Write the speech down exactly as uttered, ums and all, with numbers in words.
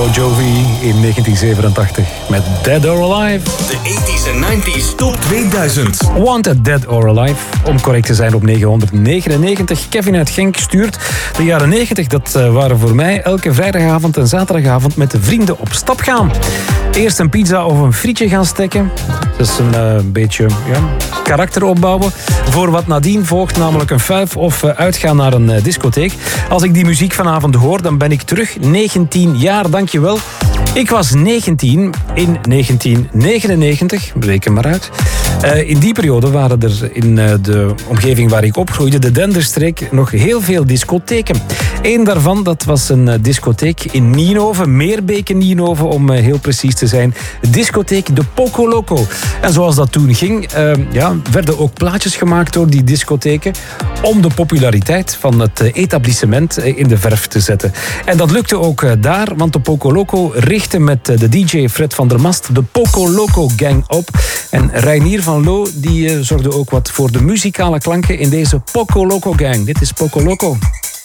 Bon Jovi in negentien zevenentachtig met Dead or Alive. De tachtiger en negentiger Top tweeduizend. Wanted, Dead or Alive. Om correct te zijn op negenhonderdnegenennegentig. Kevin uit Genk stuurt. De jaren negentig, dat waren voor mij elke vrijdagavond en zaterdagavond met de vrienden op stap gaan. Eerst een pizza of een frietje gaan stekken. Dat is een uh, beetje ja, karakter opbouwen. Voor wat nadien volgt, namelijk een fuif of uh, uitgaan naar een uh, discotheek. Als ik die muziek vanavond hoor, dan ben ik terug negentien jaar. Dankjewel. Ik was negentien in negentien negenennegentig. Reken maar uit. Uh, in die periode waren er in uh, de omgeving waar ik opgroeide, de Denderstreek, nog heel veel discotheken. Eén daarvan, dat was een uh, discotheek in Nienhoven, Meerbeke Nienhoven om uh, heel precies te zijn. Discotheek de Poco Loco. En zoals dat toen ging, uh, ja, werden ook plaatjes gemaakt door die discotheken om de populariteit van het uh, etablissement uh, in de verf te zetten. En dat lukte ook uh, daar, want de Poco Loco richtte met uh, de D J Fred van der Mast de Poco Loco Gang op. En Reinier van Loo die uh, zorgde ook wat voor de muzikale klanken in deze Poco Loco Gang. Dit is Poco Loco.